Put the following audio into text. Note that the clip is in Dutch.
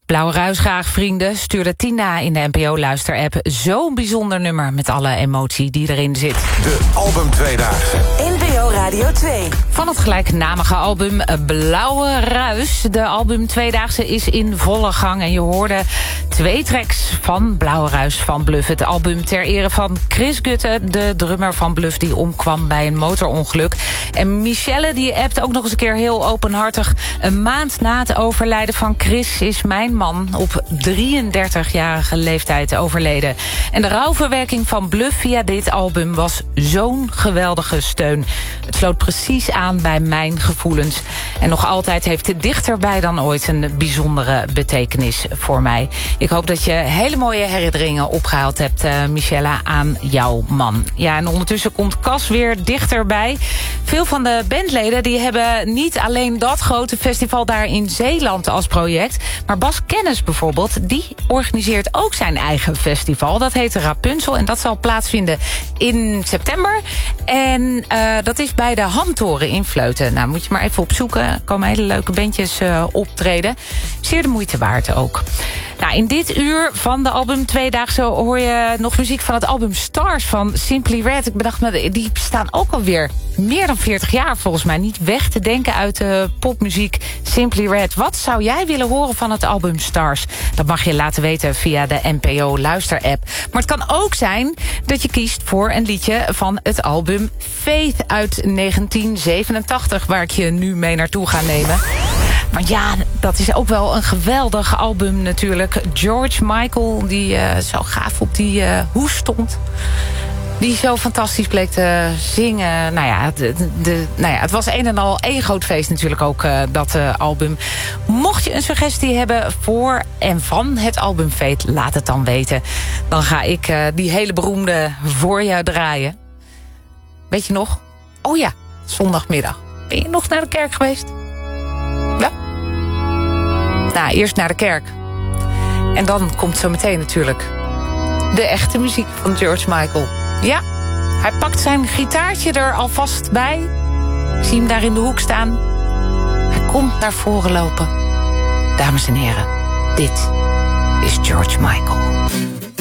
Blauwe Ruis graag, vrienden. Stuurde Tina in de NPO-luisterapp. Zo'n bijzonder nummer met alle emotie die erin zit. De album Tweedaagse. NPO Radio 2. Van het gelijknamige album Blauwe Ruis. De album Tweedaagse is in volle gang. En je hoorde 2 tracks van Blauwe Ruis van Bluff. Het album ter ere van Chris Gutte, de drummer van Bluff, die omkwam bij een motorongeluk. En Michelle die appt ook nog eens een keer heel openhartig. Een maand na het overlijden van Chris is mijn man op 33-jarige leeftijd overleden. En de rouwverwerking van Bluff via dit album was zo'n geweldige steun. Het sloot precies aan bij mijn gevoelens. En nog altijd heeft het dichterbij dan ooit een bijzondere betekenis voor mij. Ik hoop dat je hele mooie herinneringen opgehaald hebt, Michelle, aan jouw man. Ja, en ondertussen komt Cas weer dichterbij. Veel van de bandleden die hebben niet alleen dat grote festival daar in Zeeland als project, maar Bas Kennis bijvoorbeeld, die organiseert ook zijn eigen festival. Dat heet Rapunzel en dat zal plaatsvinden in september. En dat is bij de Hamtoren in Vleuten. Nou, moet je maar even opzoeken. Er komen hele leuke bandjes optreden. Zeer de moeite waard ook. Nou, in dit uur van de album Tweedaagse hoor je nog muziek van het album Stars van Simply Red. Ik bedacht me, die bestaan ook alweer meer dan 40 jaar volgens mij. Niet weg te denken uit de popmuziek Simply Red. Wat zou jij willen horen van het album Stars? Dat mag je laten weten via de NPO luisterapp. Maar het kan ook zijn dat je kiest voor een liedje van het album Faith uit 1987... waar ik je nu mee naartoe ga nemen. Want ja, dat is ook wel een geweldig album natuurlijk. George Michael, die zo gaaf op die hoes stond. Die zo fantastisch bleek te zingen. Nou ja, het was een en al één groot feest natuurlijk ook, dat album. Mocht je een suggestie hebben voor en van het album Fate, laat het dan weten. Dan ga ik die hele beroemde voor jou draaien. Weet je nog? Oh ja, zondagmiddag. Ben je nog naar de kerk geweest? Ja. Nou, eerst naar de kerk. En dan komt zo meteen natuurlijk de echte muziek van George Michael. Ja, hij pakt zijn gitaartje er alvast bij. Ik zie hem daar in de hoek staan. Hij komt naar voren lopen. Dames en heren, dit is George Michael.